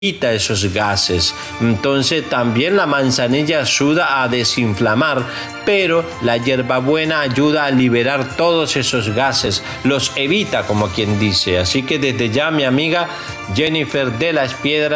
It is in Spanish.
quita esos gases. Entonces también la manzanilla ayuda a desinflamar, pero la hierbabuena ayuda a liberar todos esos gases, los evita como quien dice. Así que desde ya mi amiga Jennifer de las Piedras